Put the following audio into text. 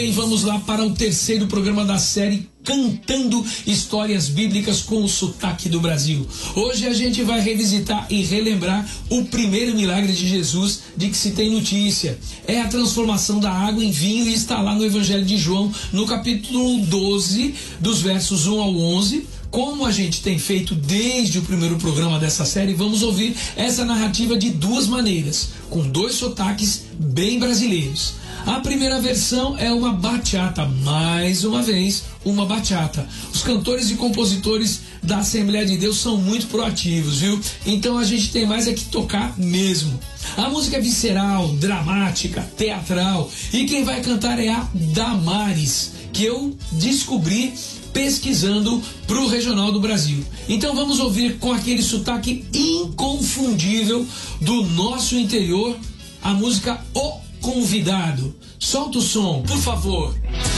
E vamos lá para o terceiro programa da série Cantando Histórias Bíblicas com o Sotaque do Brasil. Hoje a gente vai revisitar e relembrar o primeiro milagre de Jesus de que se tem notícia. É a transformação da água em vinho e está lá no Evangelho de João, no capítulo 12, dos versos 1 ao 11. Como a gente tem feito desde o primeiro programa dessa série, vamos ouvir essa narrativa de duas maneiras, com dois sotaques bem brasileiros. A primeira versão é uma bachata, mais uma vez, uma bachata. Os cantores e compositores da Assembleia de Deus são muito proativos, viu? Então a gente tem mais é que tocar mesmo. A música é visceral, dramática, teatral, e quem vai cantar é a Damares, que eu descobri pesquisando para o Regional do Brasil. Então vamos ouvir com aquele sotaque inconfundível do nosso interior a música O Convidado. Solta o som, por favor.